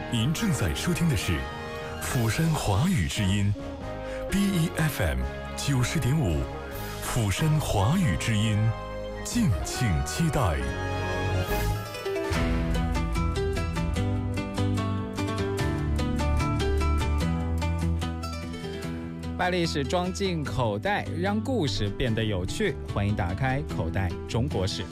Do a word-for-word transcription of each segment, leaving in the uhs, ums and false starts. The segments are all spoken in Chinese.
您正在收听的是釜山华语之音 B E F M 九十点五，釜山华语之音，敬请期待。 把历史装进口袋，让故事变得有趣。欢迎打开口袋中国史。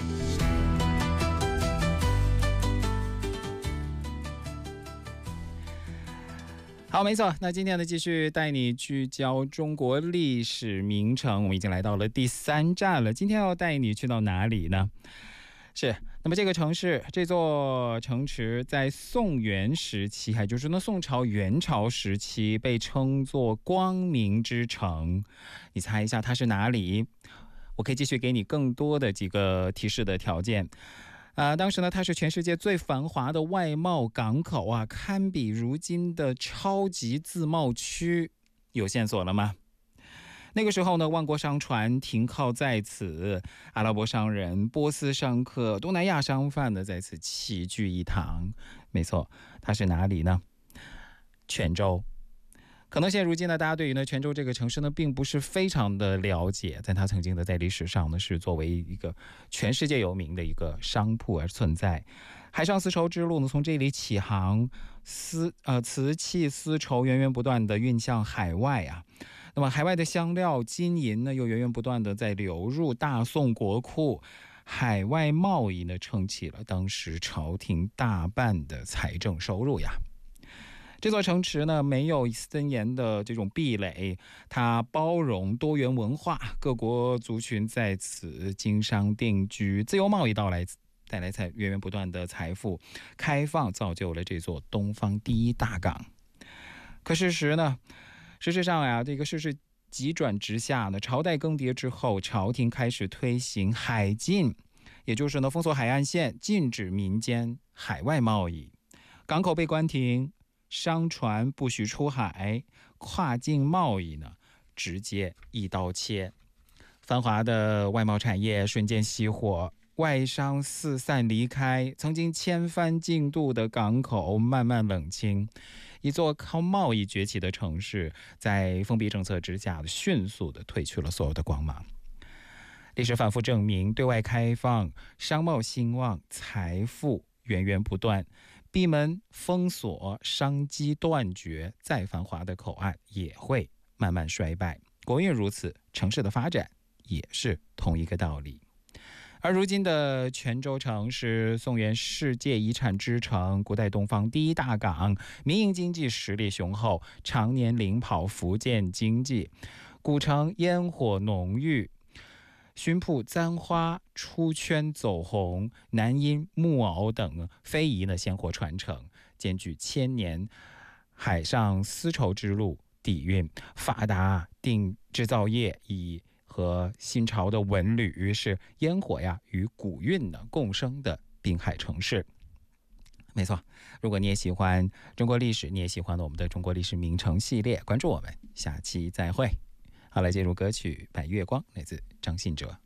好，没错。那今天呢，继续带你聚焦中国历史名城。我们已经来到了第三站了。今天要带你去到哪里呢？是，那么这个城市，这座城池在宋元时期，还就是呢宋朝、元朝时期，被称作光明之城。你猜一下它是哪里？我可以继续给你更多的几个提示的条件。啊、呃，当时呢，它是全世界最繁华的外贸港口啊，堪比如今的超级自贸区。有线索了吗？那个时候呢，万国商船停靠在此，阿拉伯商人、波斯商客、东南亚商贩呢在此齐聚一堂。没错，它是哪里呢？泉州。可能现如今呢，大家对于呢泉州这个城市呢，并不是非常的了解，但它曾经呢在历史上呢是作为一个全世界有名的一个商铺而存在。海上丝绸之路呢从这里起航，丝呃瓷器丝绸源源不断的运向海外啊。那么海外的香料、金银呢又源源不断的在流入大宋国库，海外贸易呢撑起了当时朝廷大半的财政收入呀。这座城池呢没有森严的这种壁垒，它包容多元文化，各国族群在此经商定居，自由贸易到来带来财源源不断的财富，开放造就了这座东方第一大港。可事实呢，事实上呀，这个事事急转直下呢，朝代更迭之后，朝廷开始推行海禁，也就是呢封锁海岸线，禁止民间海外贸易，港口被关停。商船不许出海，跨境贸易呢直接一刀切，繁华的外贸产业瞬间熄火，外商四散离开，曾经千帆竞渡的港口慢慢冷清，一座靠贸易崛起的城市，在封闭政策之下迅速的褪去了所有的光芒。历史反复证明，对外开放，商贸兴旺，财富源源不断。闭门封锁，商机断绝，再繁华的口岸也会慢慢衰败。国运如此，城市的发展也是同一个道理。而如今的泉州城是宋元世界遗产之城，古代东方第一大港，民营经济实力雄厚，常年领跑福建经济。古城烟火浓郁，熏铺簪花出圈走红，南音木偶等非遗呢鲜活传承，兼具千年海上丝绸之路底蕴，发达定制造业以和新潮的文旅，是烟火呀与古韵呢共生的滨海城市。没错，如果你也喜欢中国历史，你也喜欢我们的中国历史名城系列，关注我们，下期再会。好，来进入歌曲《白月光》，来自张信哲。